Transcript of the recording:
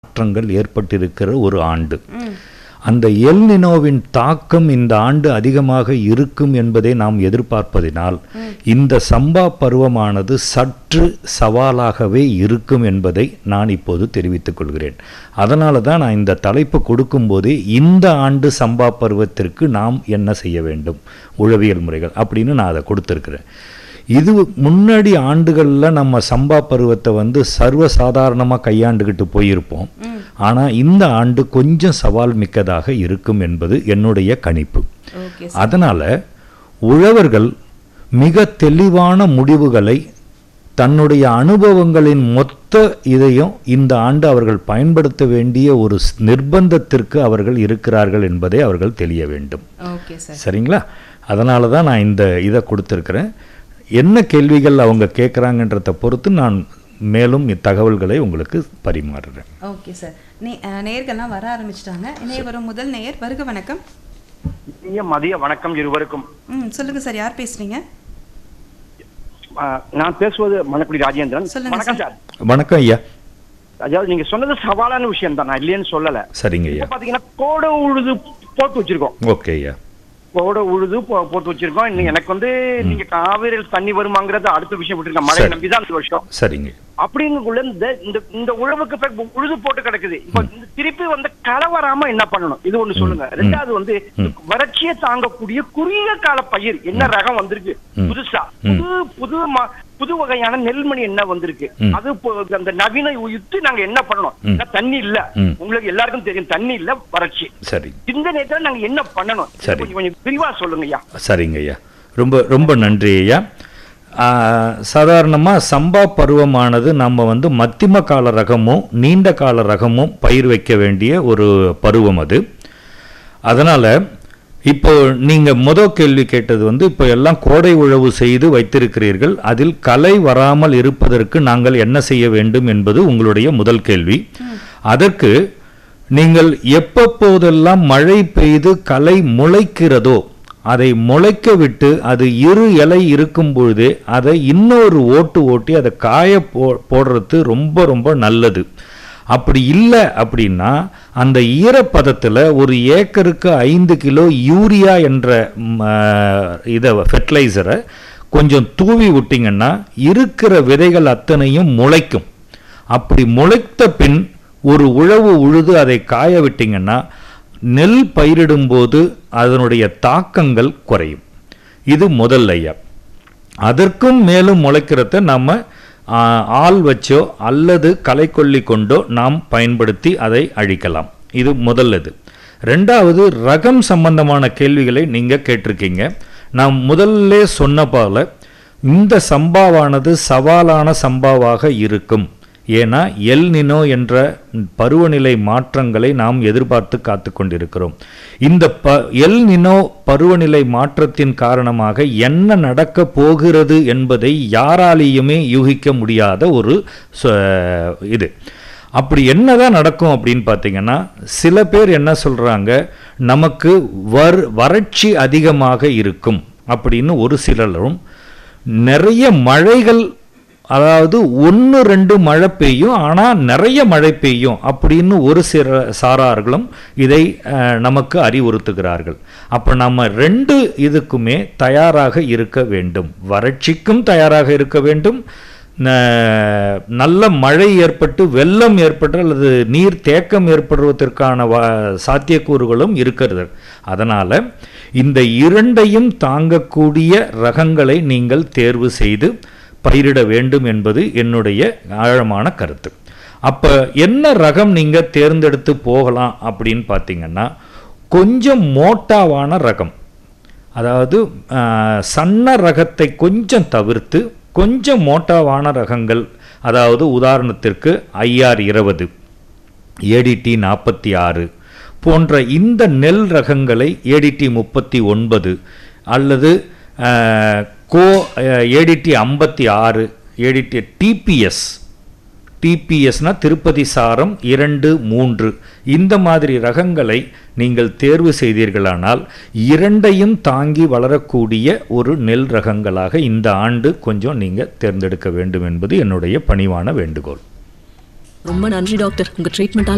மாற்றங்கள் ஏற்பட்டிருக்கிற ஒரு ஆண்டு. அந்த எல் நினோவின் தாக்கம் இந்த ஆண்டு அதிகமாக இருக்கும் என்பதை நாம் எதிர்பார்ப்பதினால் இந்த சம்பா பருவமானது சற்று சவாலாகவே இருக்கும் என்பதை நான் இப்போது தெரிவித்துக் கொள்கிறேன். அதனால தான் நான் இந்த தலைப்பு கொடுக்கும்போதே இந்த ஆண்டு சம்பா பருவத்திற்கு நாம் என்ன செய்ய வேண்டும், உழவியல் முறைகள் அப்படின்னு நான் அதை கொடுத்துருக்கிறேன். இது முன்னாடி ஆண்டுகளில் நம்ம சம்பா பருவத்தை சர்வசாதாரணமாக கையாண்டுக்கிட்டு போயிருப்போம். ஆனால் இந்த ஆண்டு கொஞ்சம் சவால் மிக்கதாக இருக்கும் என்பது என்னுடைய கணிப்பு. அதனால் உழவர்கள் மிக தெளிவான முடிவுகளை தன்னுடைய அனுபவங்களின் மொத்த இதையும் இந்த ஆண்டு அவர்கள் பயன்படுத்த வேண்டிய ஒரு நிர்பந்தத்திற்கு அவர்கள் இருக்கிறார்கள் என்பதை அவர்கள் தெரிய வேண்டும். சரிங்களா? அதனால தான் நான் இந்த இதை கொடுத்துருக்கிறேன். என்ன கேள்விகள் அவங்க கேட்குறாங்கன்றதை பொறுத்து நான் மேலும் தகவல்களை உங்களுக்கு பரிமாறுறேன். Okay sir. நேயர்கள்லாம் வர ஆரம்பிச்சிட்டாங்க. இணைய வரும் முதல் நேயர், வருக வணக்கம். மதிய வணக்கம் இருவருக்கும். சொல்லுங்க சார், யார் பேசுறீங்க? நான் பேசுவது மணக்குடி ராஜேந்திரன். வணக்கம் சார். வணக்கம் ஐயா. அதாவது நீங்க சொன்னது சவாலான விஷயம் தான், நான் இல்லைன்னு சொல்லல. சரிங்க ஐயா. பாத்தீங்கன்னா கோடை உழுது போட்டு வச்சிருக்கோம். ஓகே ஐயா. கோடை உழுது போட்டு வச்சிருக்கோம். எனக்கு நீங்க காவிரியில் தண்ணி வருமாங்கிறது அடுத்த விஷயம் விட்டுருக்கேன். மழை நம்பிதான் இந்த வருஷம். சரிங்க. அப்படிங்குள்ள இந்த உழவுக்கு உழுது போட்டு கிடக்குது. இப்ப திருப்பி கள வராம என்ன பண்ணணும், இது ஒண்ணு சொல்லுங்க. ரெண்டாவது வறட்சியை தாங்கக்கூடிய குறுகிய கால பயிர் என்ன ரகம் வந்திருக்கு புதுசா, புது வகையான நெல்மணி என்ன வந்திருக்கு, அது அந்த நவீன யுக்தி நாங்க என்ன பண்ணணும். தண்ணி இல்ல, உங்களுக்கு எல்லாருக்கும் தெரியும் தண்ணி இல்ல, வறட்சி. சரி, இந்த நேரத்துல நாங்க என்ன பண்ணணும், கொஞ்சம் விரிவா சொல்லுங்க ஐயா. சரிங்க ஐயா, ரொம்ப ரொம்ப நன்றி ஐயா. சாதாரணமாக சம்பா பருவமானது நம்ம மத்திம கால ரகமும் நீண்ட கால ரகமும் பயிர் வைக்க வேண்டிய ஒரு பருவம் அது. அதனால் இப்போ நீங்கள் முதல் கேள்வி கேட்டது இப்போ எல்லாம் கோடை உழவு செய்து வைத்திருக்கிறீர்கள், அதில் களை வராமல் இருப்பதற்கு நாங்கள் என்ன செய்ய வேண்டும் என்பது உங்களுடைய முதல் கேள்வி. அதற்கு நீங்கள் எப்பப்போதெல்லாம் மழை பெய்து களை முளைக்கிறதோ அதை முளைக்க விட்டு அது இரு இலை இருக்கும் பொழுதே அதை இன்னொரு ஓட்டி அதை காய போடுறது ரொம்ப ரொம்ப நல்லது. அப்படி இல்லை அப்படின்னா அந்த ஈரப்பதத்தில் ஒரு ஏக்கருக்கு 5 கிலோ யூரியா என்ற ஃபெர்டிலைசரை கொஞ்சம் தூவி விட்டிங்கன்னா இருக்கிற விதைகள் அத்தனையும் முளைக்கும். அப்படி முளைத்த பின் ஒரு உழவு உழுது அதை காய விட்டிங்கன்னா நெல் பயிரிடும்போது அதனுடைய தாக்கங்கள் குறையும். இது முதல் ஐயா. அதற்கும் மேலும் முளைக்கிறத நம்ம ஆள் வச்சோ அல்லது களைக்கொல்லி கொண்டோ நாம் பயன்படுத்தி அதை அழிக்கலாம். இது முதல். இது ரெண்டாவது, ரகம் சம்பந்தமான கேள்விகளை நீங்கள் கேட்டிருக்கீங்க. நான் முதல்ல சொன்ன போல இந்த சம்பாவானது சவாலான சம்பாவாக இருக்கும். ஏன்னா எல் நினோ என்ற பருவநிலை மாற்றங்களை நாம் எதிர்பார்த்து காத்து கொண்டிருக்கிறோம். இந்த எல் நினோ பருவநிலை மாற்றத்தின் காரணமாக என்ன நடக்க போகிறது என்பதை யாராலேயுமே யூகிக்க முடியாத ஒரு இது. அப்படி என்னதான் நடக்கும் அப்படின்னு பார்த்தீங்கன்னா, சில பேர் என்ன சொல்கிறாங்க, நமக்கு வறட்சி அதிகமாக இருக்கும் அப்படின்னு ஒரு சிலரும், நிறைய மழைகள், அதாவது 1-2 மழை பெய்யும் ஆனால் நிறைய மழை பெய்யும் அப்படின்னு ஒரு சில சாரார்களும் இதை நமக்கு அறிவுறுத்துகிறார்கள். அப்போ நம்ம 2 இதுக்குமே தயாராக இருக்க வேண்டும். வறட்சிக்கும் தயாராக இருக்க வேண்டும், நல்ல மழை ஏற்பட்டு வெள்ளம் ஏற்பட்டு அல்லது நீர் தேக்கம் ஏற்படுவதற்கான சாத்தியக்கூறுகளும் இருக்கிறது. அதனால் இந்த 2ஐயும் தாங்கக்கூடிய ரகங்களை நீங்கள் தேர்வு செய்து பயிரிட வேண்டும் என்பது என்னுடைய ஆழமான கருத்து. அப்போ என்ன ரகம் நீங்கள் தேர்ந்தெடுத்து போகலாம் அப்படின்னு பார்த்தீங்கன்னா, கொஞ்சம் மோட்டாவான ரகம், அதாவது சன்ன ரகத்தை கொஞ்சம் தவிர்த்து கொஞ்சம் மோட்டாவான ரகங்கள், அதாவது உதாரணத்திற்கு IR20, ADT 46 போன்ற இந்த நெல் ரகங்களை, ADT 39 அல்லது ADT 56, ADT TPSனா திருப்பதி சாரம் 2, 3 இந்த மாதிரி ரகங்களை நீங்கள் தேர்வு செய்தீர்களானால் 2ஐயும் தாங்கி வளரக்கூடிய ஒரு நெல் ரகங்களாக இந்த ஆண்டு கொஞ்சம் நீங்கள் தேர்ந்தெடுக்க வேண்டும் என்பது என்னுடைய பணிவான வேண்டுகோள். ரொம்ப நன்றி டாக்டர், உங்க ட்ரீட்மெண்ட்